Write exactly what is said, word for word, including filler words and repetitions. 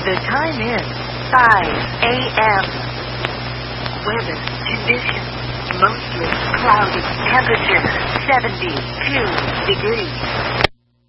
The time is five a m Weather conditions. Mostly cloudy. Temperature seventy-two degrees.